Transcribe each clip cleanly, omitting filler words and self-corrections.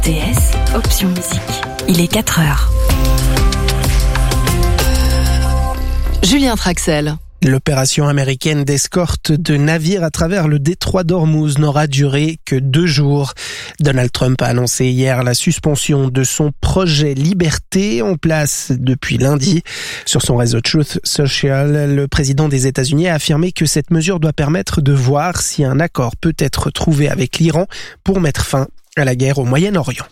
RTS, option musique. Il est 4h. Julien Traxel. L'opération américaine d'escorte de navires à travers le détroit d'Ormuz n'aura duré que 2 jours. Donald Trump a annoncé hier la suspension de son projet Liberté en place depuis lundi. Sur son réseau Truth Social, le président des États-Unis a affirmé que cette mesure doit permettre de voir si un accord peut être trouvé avec l'Iran pour mettre fin à la guerre au Moyen-Orient.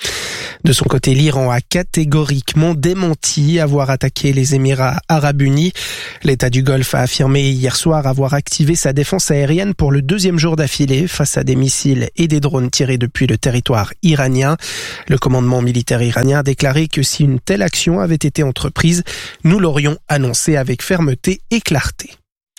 De son côté, l'Iran a catégoriquement démenti avoir attaqué les Émirats arabes unis. L'État du Golfe a affirmé hier soir avoir activé sa défense aérienne pour le 2e jour d'affilée face à des missiles et des drones tirés depuis le territoire iranien. Le commandement militaire iranien a déclaré que si une telle action avait été entreprise, nous l'aurions annoncé avec fermeté et clarté.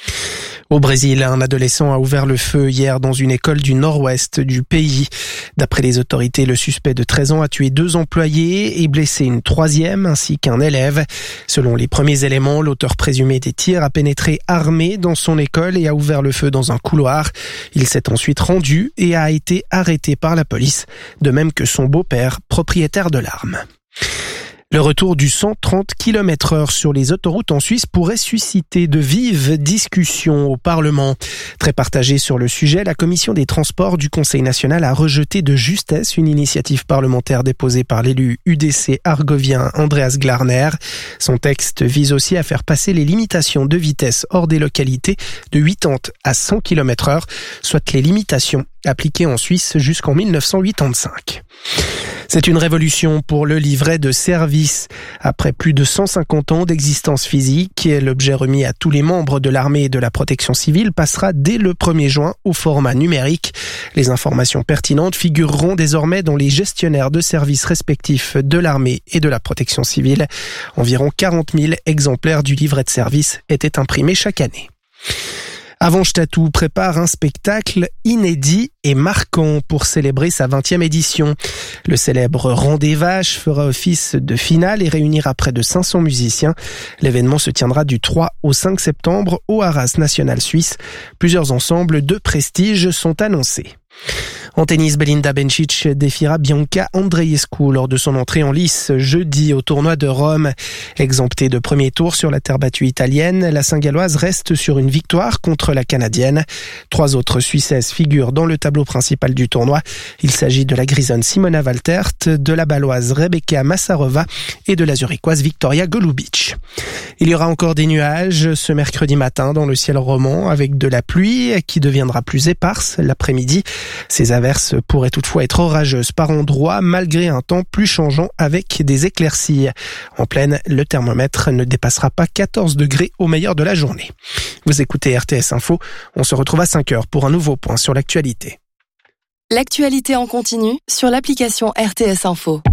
Au Brésil, un adolescent a ouvert le feu hier dans une école du nord-ouest du pays. D'après les autorités, le suspect de 13 ans a tué 2 employés et blessé une 3e ainsi qu'un élève. Selon les premiers éléments, l'auteur présumé des tirs a pénétré armé dans son école et a ouvert le feu dans un couloir. Il s'est ensuite rendu et a été arrêté par la police, de même que son beau-père, propriétaire de l'arme. Le retour du 130 km/h sur les autoroutes en Suisse pourrait susciter de vives discussions au Parlement. Très partagée sur le sujet, la commission des transports du Conseil national a rejeté de justesse une initiative parlementaire déposée par l'élu UDC argovien Andreas Glarner. Son texte vise aussi à faire passer les limitations de vitesse hors des localités de 80 à 100 km/h, soit les limitations appliquées en Suisse jusqu'en 1985. C'est une révolution pour le livret de service. Après plus de 150 ans d'existence physique, l'objet remis à tous les membres de l'armée et de la protection civile passera dès le 1er juin au format numérique. Les informations pertinentes figureront désormais dans les gestionnaires de services respectifs de l'armée et de la protection civile. Environ 40 000 exemplaires du livret de service étaient imprimés chaque année. Avanche-Tattoo prépare un spectacle inédit et marquant pour célébrer sa 20e édition. Le célèbre Rang des Vaches fera office de finale et réunira près de 500 musiciens. L'événement se tiendra du 3 au 5 septembre au Haras National Suisse. Plusieurs ensembles de prestige sont annoncés. En tennis, Belinda Bencic défiera Bianca Andreescu lors de son entrée en lice jeudi au tournoi de Rome. Exemptée de premier tour sur la terre battue italienne, la Saint-Galloise reste sur une victoire contre la Canadienne. 3 autres Suissesses figurent dans le tableau principal du tournoi. Il s'agit de la Grisonne Simona Waltert, de la Baloise Rebecca Massarova et de la Zurichoise Victoria Golubic. Il y aura encore des nuages ce mercredi matin dans le ciel roman avec de la pluie qui deviendra plus éparse l'après-midi. Ces averses pourraient toutefois être orageuses par endroits malgré un temps plus changeant avec des éclaircies. En pleine, le thermomètre ne dépassera pas 14 degrés au meilleur de la journée. Vous écoutez RTS Info, on se retrouve à 5h pour un nouveau point sur l'actualité. L'actualité en continu sur l'application RTS Info.